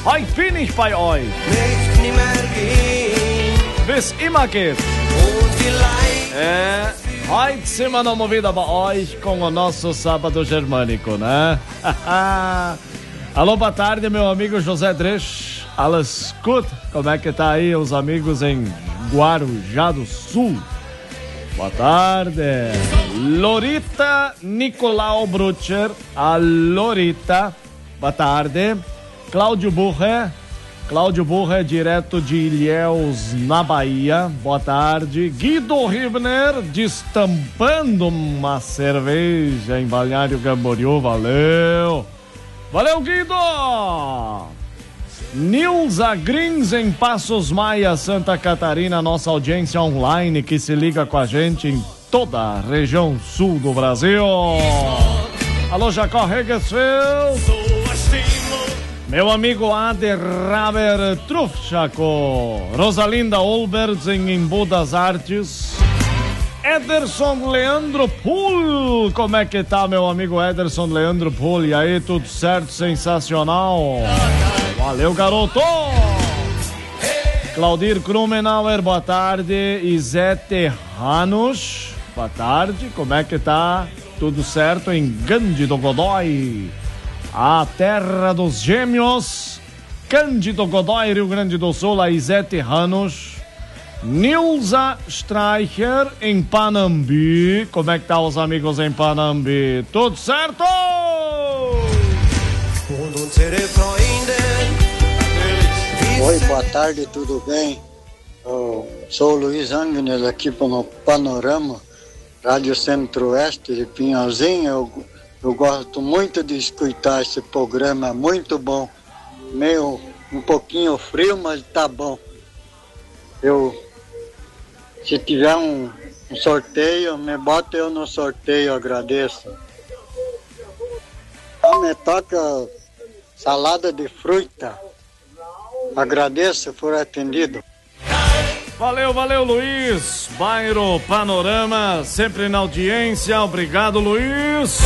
Heute bin ich bei euch. Nicht mehr gehen. Bis immer geht. Und vielleicht. Heute sind wir nochmal wieder bei euch com o nosso Sábado Germânico, né? Alô, boa tarde, meu amigo José Dresch. Alles gut? Como é que tá aí os amigos em Guarujá do Sul? Boa tarde. Lorita Nicolau Brucher. A Lorita. Boa tarde. Cláudio Burre, direto de Ilhéus, na Bahia. Boa tarde. Guido Ribner, destampando uma cerveja em Balneário Camboriú. Valeu. Valeu, Guido. Nilza Grins, em Passos Maia, Santa Catarina. Nossa audiência online que se liga com a gente em toda a região sul do Brasil. Alô, Jacó Regesfeld. Meu amigo Ader Raber Trufchaco, Rosalinda Olberts em Embu das Artes, Ederson Leandro Pool, como é que tá, meu amigo Ederson Leandro Pool? E aí, tudo certo? Sensacional. Valeu, garoto. Claudir Krumenauer, boa tarde. Izete Hanush, boa tarde, como é que tá? Tudo certo em Cândido Godói, a terra dos gêmeos. Cândido Godói, Rio Grande do Sul, a Izete Hanush. Nilza Streicher em Panambi. Como é que tá os amigos em Panambi? Tudo certo? Oi, boa tarde, tudo bem? Eu sou o Luiz Agnes aqui no Panorama, Rádio Centro-Oeste de Pinhalzinho. Eu gosto muito de escutar esse programa, é muito bom. Meio um pouquinho frio, mas tá bom. Se tiver um sorteio, me bota eu no sorteio, agradeço. Me toca salada de fruta. Agradeço por atendido. Valeu, valeu, Luiz. Bairro Panorama, sempre na audiência. Obrigado, Luiz.